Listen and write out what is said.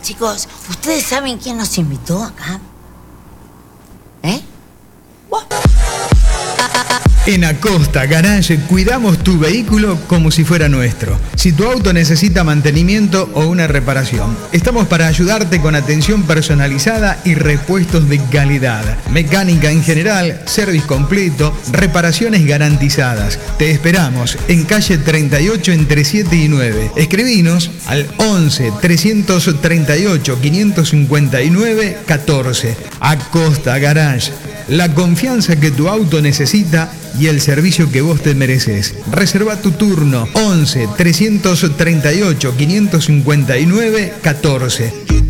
chicos, ¿ustedes saben quién nos invitó acá? ¿Eh? En Acosta Garage cuidamos tu vehículo como si fuera nuestro. Si tu auto necesita mantenimiento o una reparación, estamos para ayudarte con atención personalizada y repuestos de calidad. Mecánica en general, service completo, reparaciones garantizadas. Te esperamos en calle 38 entre 7 y 9. Escribinos al 11 338 559 14. Acosta Garage. La confianza que tu auto necesita y el servicio que vos te mereces. Reserva tu turno 11 338 559 14.